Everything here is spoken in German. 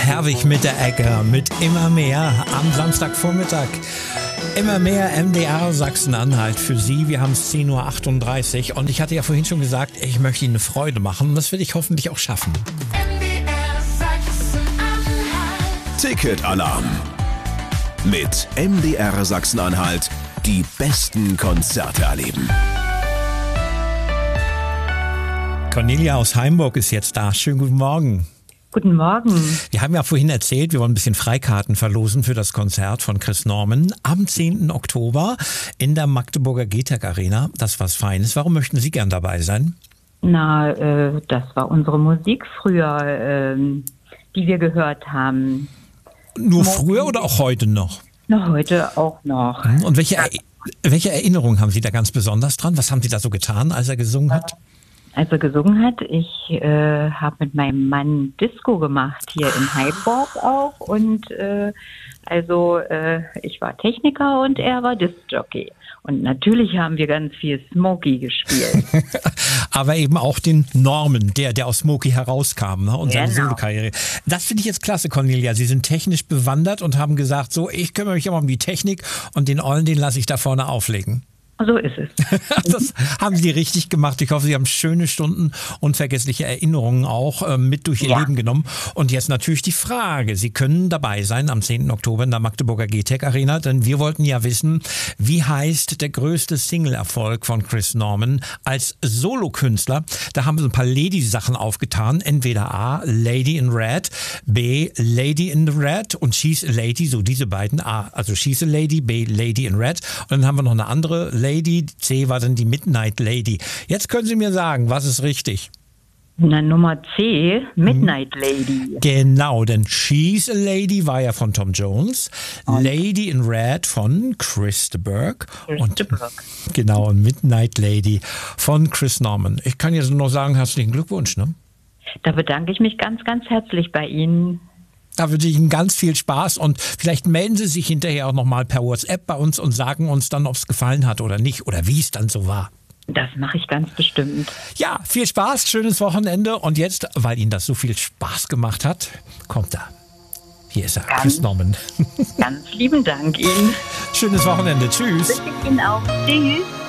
Herwig mit der Ecke, mit immer mehr am Samstagvormittag. Immer mehr MDR Sachsen-Anhalt für Sie. Wir haben es 10.38 Uhr und ich hatte ja vorhin schon gesagt, ich möchte Ihnen eine Freude machen und das will ich hoffentlich auch schaffen. Ticket-Alarm mit MDR Sachsen-Anhalt. Die besten Konzerte erleben. Cornelia aus Heimburg ist jetzt da. Schönen guten Morgen. Guten Morgen. Wir haben ja vorhin erzählt, wir wollen ein bisschen Freikarten verlosen für das Konzert von Chris Norman am 10. Oktober in der Magdeburger GTEC Arena. Das ist was Feines. Warum möchten Sie gern dabei sein? Na, das war unsere Musik früher, die wir gehört haben. Nur früher oder auch heute noch? Na, heute auch noch. Und welche Erinnerungen haben Sie da ganz besonders dran? Was haben Sie da so getan, als er gesungen hat? Als er gesungen hat, ich habe mit meinem Mann Disco gemacht, hier in Heimburg auch. Und ich war Techniker und er war Disc-Jockey. Und natürlich haben wir ganz viel Smokey gespielt. Aber eben auch den Norman, der aus Smokey herauskam, ne? Und seine Genau. Solokarriere. Das finde ich jetzt klasse, Cornelia. Sie sind technisch bewandert und haben gesagt, so, ich kümmere mich immer um die Technik und den Ollen, den lasse ich da vorne auflegen. So ist es. Das haben Sie richtig gemacht. Ich hoffe, Sie haben schöne Stunden, unvergessliche Erinnerungen auch mit durch Ihr Leben genommen. Und jetzt natürlich die Frage. Sie können dabei sein am 10. Oktober in der Magdeburger GTEC Arena, denn wir wollten ja wissen, wie heißt der größte Single-Erfolg von Chris Norman als Solokünstler? Da haben Sie ein paar Lady-Sachen aufgetan. Entweder A, Lady in Red, B, Lady in the Red und She's a Lady, so diese beiden. A, also She's a Lady, B, Lady in Red. Und dann haben wir noch eine andere Lady, C war dann die Midnight Lady. Jetzt können Sie mir sagen, was ist richtig? Na, Nummer C, Midnight Lady. Genau, denn She's a Lady war ja von Tom Jones, Lady in Red von Chris de Burgh und genau, und Midnight Lady von Chris Norman. Ich kann jetzt nur sagen, herzlichen Glückwunsch, ne? Da bedanke ich mich ganz, ganz herzlich bei Ihnen. Da wünsche ich Ihnen ganz viel Spaß und vielleicht melden Sie sich hinterher auch nochmal per WhatsApp bei uns und sagen uns dann, ob es gefallen hat oder nicht oder wie es dann so war. Das mache ich ganz bestimmt. Ja, viel Spaß, schönes Wochenende und jetzt, weil Ihnen das so viel Spaß gemacht hat, kommt er. Hier ist er, Chris Norman. Ganz lieben Dank Ihnen. Schönes Wochenende, tschüss. Wünsche ich Ihnen auch. Tschüss.